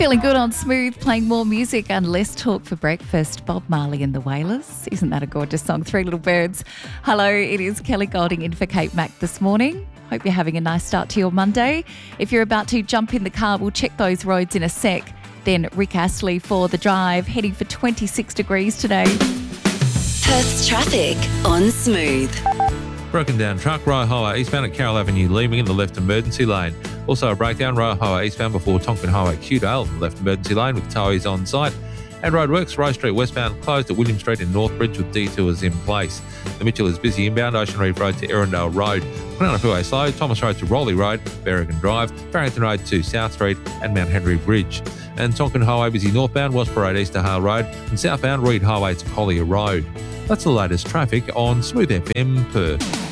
Feeling good on Smooth, playing more music and less talk for breakfast. Bob Marley and the Wailers. Isn't that a gorgeous song? Three Little Birds. Hello, it is Kelly Golding in for Kate Mack this morning. Hope you're having a nice start to your Monday. If you're about to jump in the car, we'll check those roads in a sec. Then Rick Astley for the drive, heading for 26 degrees today. Perth's traffic on Smooth. Broken down truck, Royal Highway eastbound at Carroll Avenue, leaving in the left emergency lane. Also a breakdown, Royal Highway eastbound before Tonkin Highway, Cudale, in the left emergency lane with towies on site. And roadworks, Rose Street westbound closed at William Street in Northbridge with detours in place. The Mitchell is busy inbound, Ocean Reef Road to Erindale Road. Punana slow, Thomas Road to Rowley Road, Berrigan Drive, Farrington Road to South Street and Mount Henry Bridge. And Tonkin Highway busy northbound, West Parade East to Hale Road and southbound Reed Highway to Collier Road. That's the latest traffic on Smooth FM Perth.